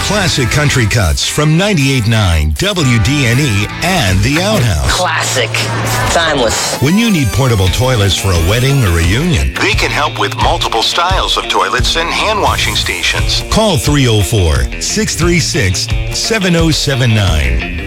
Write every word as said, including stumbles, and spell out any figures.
Classic country cuts from ninety-eight point nine W D N E and The Outhouse. Classic. Timeless. When you need portable toilets for a wedding or reunion, they can help with multiple styles of toilets and hand washing stations. Call three oh four, six three six, seven oh seven nine.